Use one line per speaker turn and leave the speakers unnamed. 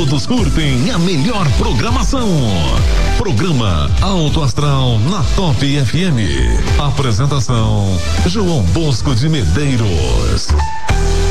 todos curtem a melhor programação. Programa Alto Astral na Top FM. Apresentação João Bosco de Medeiros.